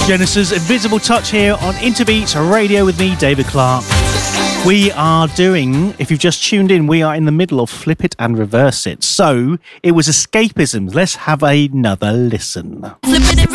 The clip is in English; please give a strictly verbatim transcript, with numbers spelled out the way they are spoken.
Genesis Invisible Touch here on Interbeats Radio with me, David Clark. We are doing, if you've just tuned in, we are in the middle of Flip It and Reverse It. So it was escapism. Let's have another listen.